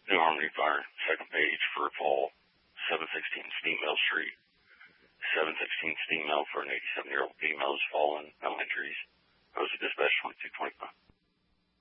New Harmony Fire, second page for fall, 716 Steam Mill Street. 716 Steam Mill for an 87-year-old female has fallen, no injuries. Posted dispatch 2225.